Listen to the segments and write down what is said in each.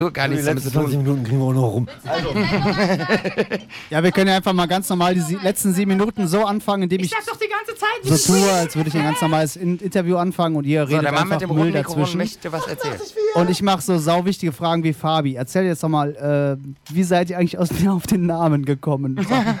gar nichts Die damit letzten zu 20 tun. Minuten kriegen wir auch noch rum. Ja, wir können ja einfach mal ganz normal die letzten 7 Minuten so anfangen, indem ich sag doch die ganze Zeit, wie so tue, als würde ich ein ganz normales Interview anfangen und ihr So, redet der Mann mit einfach dem Müll roten Mikrofon dazwischen. möchte was erzählen. Und ich mache so sauwichtige Fragen wie Fabi. Erzähl jetzt doch mal, wie seid ihr eigentlich auf den Namen gekommen?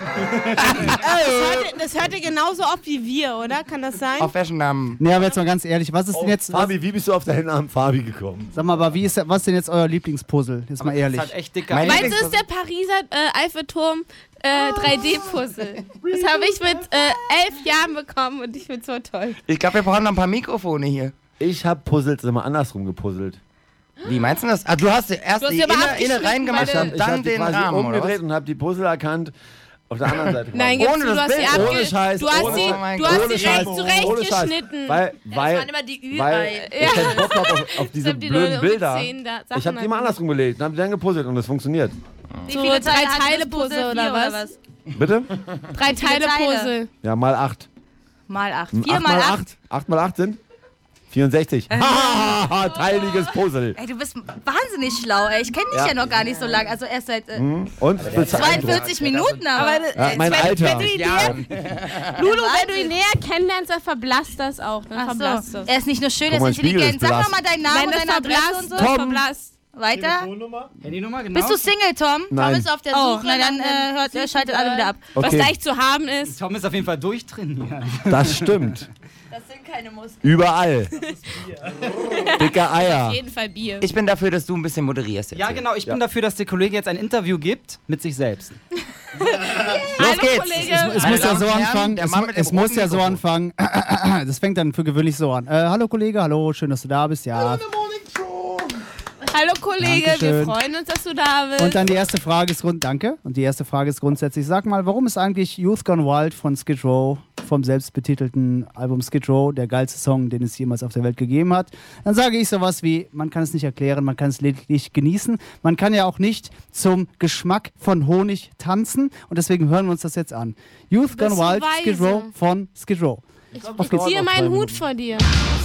Das hört ihr genauso oft wie wir, oder? Kann das sein? Auf welchen Namen? Ne, aber jetzt mal ganz ehrlich, was ist denn jetzt... Fabi, wie bist du auf deinen Namen Fabi gekommen? Sag mal, aber was ist denn jetzt euer Lieblingspuzzle? Jetzt mal ehrlich. Das ist halt echt dicker. Mein Meins Lieblings- ist der Pariser Eiffelturm 3D-Puzzle. Das habe ich mit 11 Jahren bekommen und ich finde es so toll. Ich glaube, wir brauchen noch ein paar Mikrofone hier. Ich habe Puzzles immer andersrum gepuzzelt. Wie meinst du das? Ah, du hast erst Du hast die sie aber inne abgeschnitten, reingemacht weil und dann die den quasi Rahmen, oder umgedreht was? und habe die Puzzle erkannt. Auf der anderen Seite. Nein, quasi. gibt's, Ohne du das hast sie Bild. Ohne Scheiß, du hast ohne sie, Scheiß. du hast Ohne sie Scheiß, rechts ohne Scheiß. zurechtgeschnitten. Weil Das waren immer die Ü-Ei. ich keinen Bock habe auf diese Deshalb die blöden Leute mit Bilder. 10 da Ich habe die mal Sachen andersrum gelegt und habe die dann gepuzzelt und das funktioniert. Wie So viele 3 Teile hat das Teile Puzzle? Puzzle oder was? Bitte? 3 Teile Teile? Puzzle. Ja, mal 8. Mal 8. 4 8 mal mal 8. 8. 8 mal 8 sind 64. Hahaha, teiliges Puzzle. Ey, du bist wahnsinnig schlau, ey. Ich kenne dich ja noch gar nicht so lange. Also erst seit Und? 42 Minuten, aber... Ja, mein Alter. Lulu, wenn du ihn näher kennenlernst, dann verblasst das auch. Dann verblasst das. Er ist nicht nur schön, Guck er mal, ist mein Spiegel intelligent. ist Sag blass. mal deinen Namen Wenn und das deine Adresse und verblasst, so. verblasst. Weiter. Handynummer, genau. Bist du Single, Tom? Nein. Tom ist auf der Oh, Suche. na dann dann, schaltet alle wieder ab. Was Okay, gleich zu haben ist. Tom ist auf jeden Fall durchtrainiert. das stimmt. Das sind keine Muskeln. Überall. Dicke Eier. Auf jeden Fall Bier. Ich bin dafür, dass du ein bisschen moderierst jetzt. Ja, hier. genau. Ich bin dafür, dass der Kollege jetzt ein Interview gibt mit sich selbst. Los geht's. Kollege. Es Meine muss ja Damen so und Herren, anfangen. der Mann mit dem Es muss roten ja so Mikrofon. anfangen. Das fängt dann für gewöhnlich so an. Hallo Kollege, hallo, schön, dass du da bist. Ja. Hallo Kollege, Dankeschön. wir freuen uns, dass du da bist. Und dann die erste Frage ist grundsätzlich, sag mal, warum ist eigentlich Youth Gone Wild von Skid Row, vom selbstbetitelten Album Skid Row, der geilste Song, den es jemals auf der Welt gegeben hat? Dann sage ich sowas wie, man kann es nicht erklären, man kann es lediglich genießen. Man kann ja auch nicht zum Geschmack von Honig tanzen und deswegen hören wir uns das jetzt an. Youth Gone bist so Wild, Skid Row weise. von Skid Row. Ich ziehe meinen Hut vor dir.